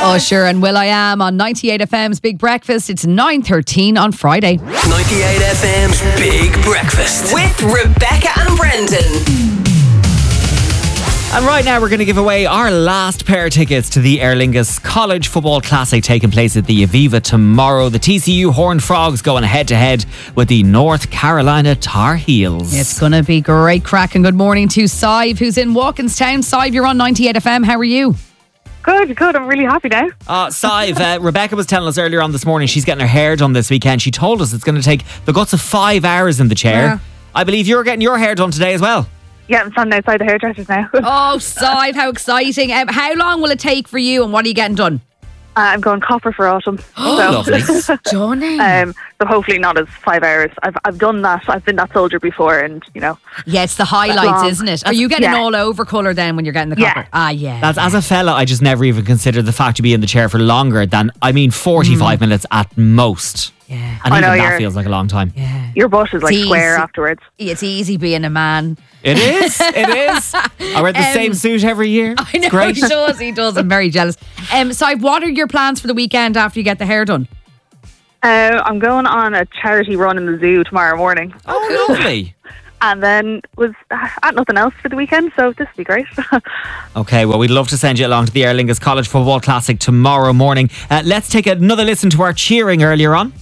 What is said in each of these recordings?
Usher and Will.i.am on 98 FM's Big Breakfast. It's 9:13 on Friday. 98 FM's Big Breakfast with Rebecca and Brendan. And right now we're going to give away our last pair of tickets to the Aer Lingus College Football Classic taking place at the Aviva tomorrow. The TCU Horned Frogs going head to head with the North Carolina Tar Heels. It's going to be great crack. And good morning to Sive, who's in Walkinstown. Sive, you're on 98 FM. How are you? Good. I'm really happy now. Sive, Rebecca was telling us earlier on this morning she's getting her hair done this weekend. She told us it's going to take the guts of 5 hours in the chair. Yeah. I believe you're getting your hair done today as well. Yeah, I'm standing outside the hairdressers now. Oh, Sive, how exciting. How long will it take for you and what are you getting done? I'm going copper for autumn. Lovely. Johnny. So hopefully not as 5 hours. I've done that. I've been that soldier before and, you know. Yeah, it's the highlights, isn't it? Are you getting all over colour then when you're getting the copper? Yeah. Yeah. That's, as a fella, I just never even considered the fact to be in the chair for longer than, 45 minutes at most. Yeah. And I even know, that feels like a long time. Yeah. Your butt is like It's square easy. afterwards. It's easy being a man. It is. I wear the same suit every year. I know, It's great. he does. I'm very jealous. So what are your plans for the weekend after you get the hair done? I'm going on a charity run in the zoo tomorrow morning. Oh, lovely. And then was at nothing else for the weekend, so this will be great. Okay, well, we'd love to send you along to the Aer Lingus College Football Classic tomorrow morning. Let's take another listen to our cheering earlier on.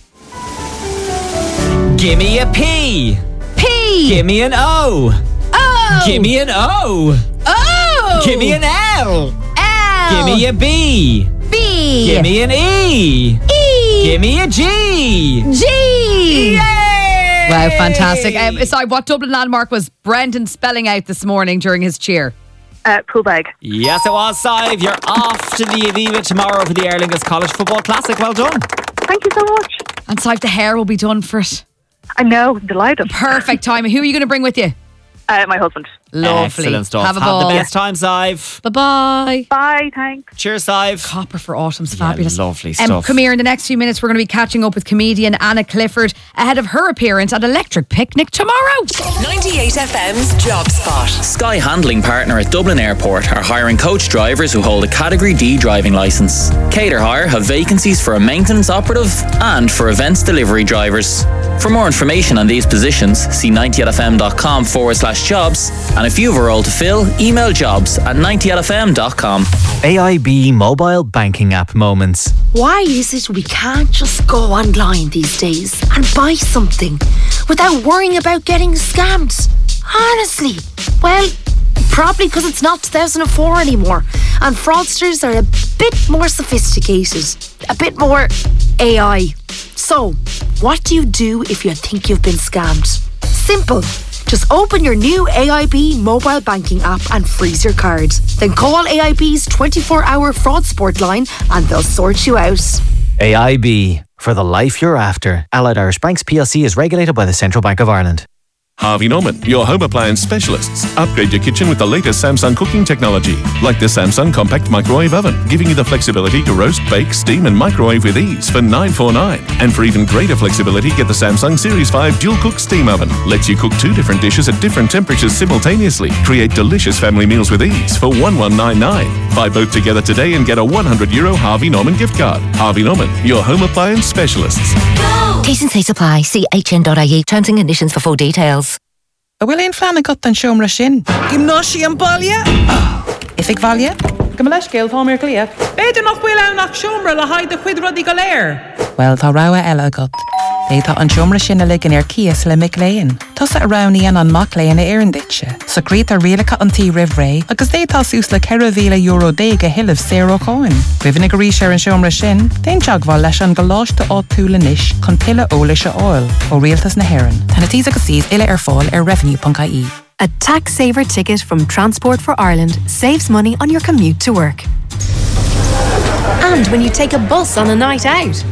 Gimme a P. P. Gimme an O. O. Gimme an O. O. Gimme an L. L. Gimme a B. B. Gimme an E. E. Gimme a G. G. Yay! Wow, fantastic. Sorry, what Dublin landmark was Brendan spelling out this morning during his cheer? Pool bag. Yes, it was, Sive. You're off to the Aviva tomorrow for the Aer Lingus College Football Classic. Well done. Thank you so much. And Sive, the hair will be done for it. I know, I'm delighted. Perfect timing. Who are you going to bring with you? My husband. Lovely. Excellent stuff. Have a ball. the best time, Sive. Bye-bye. Bye, thanks. Cheers, Sive. Copper for autumn's fabulous. Lovely stuff. Come here, in the next few minutes we're going to be catching up with comedian Anna Clifford ahead of her appearance at Electric Picnic tomorrow. 98 FM's Job Spot. Sky Handling Partner at Dublin Airport are hiring coach drivers who hold a Category D driving licence. Cater Hire have vacancies for a maintenance operative and for events delivery drivers. For more information on these positions, see 90fm.com/jobs, and if you have a role to fill, email jobs@90fm.com. AIB mobile banking app moments. Why is it we can't just go online these days and buy something without worrying about getting scammed? Honestly, well, probably because it's not 2004 anymore and fraudsters are a bit more sophisticated, a bit more AI. So, what do you do if you think you've been scammed? Simple. Just open your new AIB mobile banking app and freeze your card. Then call AIB's 24-hour fraud support line and they'll sort you out. AIB, for the life you're after. Allied Irish Banks PLC is regulated by the Central Bank of Ireland. Harvey Norman, your home appliance specialists. Upgrade your kitchen with the latest Samsung cooking technology, like the Samsung Compact Microwave Oven, giving you the flexibility to roast, bake, steam and microwave with ease for $949. And for even greater flexibility, get the Samsung Series 5 Dual Cook Steam Oven. Lets you cook 2 different dishes at different temperatures simultaneously. Create delicious family meals with ease for $1199. Buy both together today and get a €100 Harvey Norman gift card. Harvey Norman, your home appliance specialists. T's and C's apply. See hn.ie. Terms and conditions for full details. A bhfuil éon fleanna got an seomra sin. Gymnáisi an baile? If ag bhaile? Go leis céil tá mé clia. Beidir nach bhfuil ann nach seomra le haid a chuid rudí go léir. Well, tá rogha eile agat. Tá an seomra sin a ligan ar cias le mic léin. Tusa a rowníon an mac léin a éireann ditse. So grét a rialacha an tí rih ré, agus tá sús le €1,000 a hilah zéro coin. Rihanna go rís ar an seomra sin, déon teagháil leis an goláiste á túla níis chun pile ólaise áil ó rialtas na hÉireann. Tána tís agus síos ile ar fáil ar revenue.ie. A tax saver ticket from Transport for Ireland saves money on your commute to work. And when you take a bus on a night out.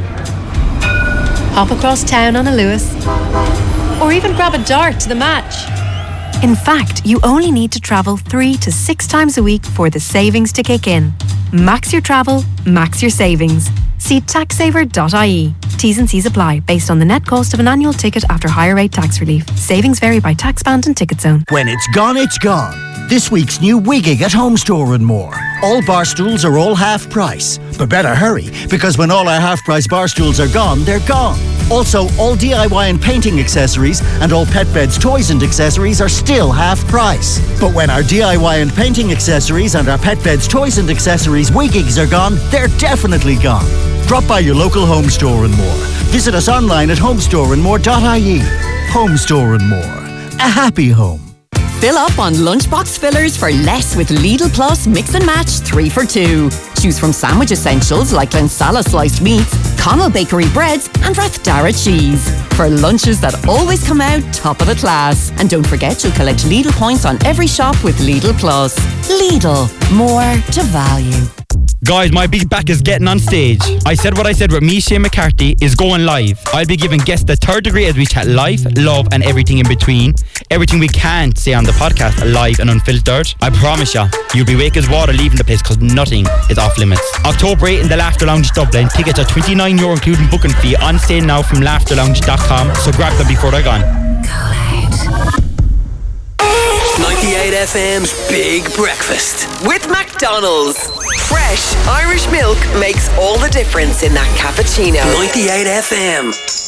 Hop across town on a Lewis. Or even grab a dart to the match. In fact, you only need to travel 3 to 6 times a week for the savings to kick in. Max your travel, max your savings. See taxsaver.ie. T's and C's apply, based on the net cost of an annual ticket after higher rate tax relief. Savings vary by tax band and ticket zone. When it's gone, it's gone. This week's new Wigging at Home Store and More. All bar stools are all half price. But better hurry, because when all our half price bar stools are gone, they're gone. Also, all DIY and painting accessories and all pet beds, toys and accessories are still half price. But when our DIY and painting accessories and our pet beds, toys and accessories Wiggings are gone, they're definitely gone. Drop by your local Home Store and More. Visit us online at homestoreandmore.ie. Home Store and More. A happy home. Fill up on lunchbox fillers for less with Lidl Plus Mix and Match 3 for 2. Choose from sandwich essentials like Glensala sliced meats, Connell Bakery breads and Rathdara cheese. For lunches that always come out top of the class. And don't forget you'll collect Lidl points on every shop with Lidl Plus. Lidl, more to value. Guys, my big back is getting on stage. I said what I said with me, Shane McCarthy, is going live. I'll be giving guests the third degree as we chat life, love and everything in between. Everything we can't say on the podcast, live and unfiltered. I promise you, you'll be wake as water leaving the place because nothing is off limits. October 8 in the Laughter Lounge Dublin. Tickets are €29 including booking fee, on sale now from laughterlounge.com. So grab them before they're gone. 98 FM's Big Breakfast. With McDonald's. Fresh Irish milk makes all the difference in that cappuccino. 98 FM.